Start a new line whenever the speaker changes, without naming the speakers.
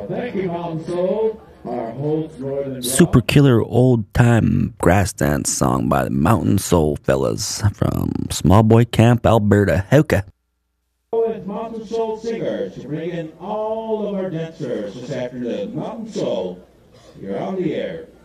Thank you, Mountain Soul. Our host, Northern
Super killer old time grass dance song by the Mountain Soul Fellas from Small Boy Camp, Alberta. Howka.
With Mountain Soul Singers to bring in all of our dancers this afternoon. Mountain Soul, you're on the air.